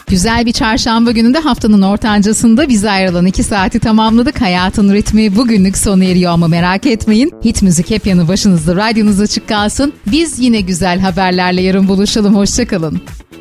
Güzel bir çarşamba gününde haftanın ortancasında bize ayrılan 2 saati tamamladık. Hayatın ritmi bugünlük sona eriyor ama merak etmeyin. Hit müzik hep yanı başınızda, radyonuz açık kalsın. Biz yine güzel haberlerle yarın buluşalım. Hoşçakalın.